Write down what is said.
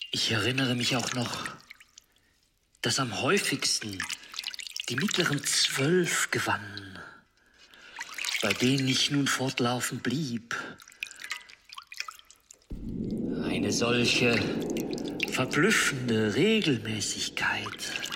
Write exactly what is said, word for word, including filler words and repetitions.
Ich erinnere mich auch noch, dass am häufigsten die mittleren zwölf gewannen, bei denen ich nun fortlaufend blieb. Eine solche verblüffende Regelmäßigkeit